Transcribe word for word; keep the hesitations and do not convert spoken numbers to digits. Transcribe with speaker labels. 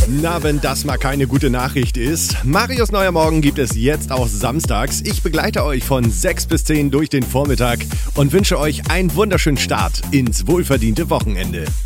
Speaker 1: Na, wenn das mal keine gute Nachricht ist. Marius Neuer Morgen gibt es jetzt auch samstags. Ich begleite euch von sechs bis zehn durch den Vormittag und wünsche euch einen wunderschönen Start ins wohlverdiente Wochenende.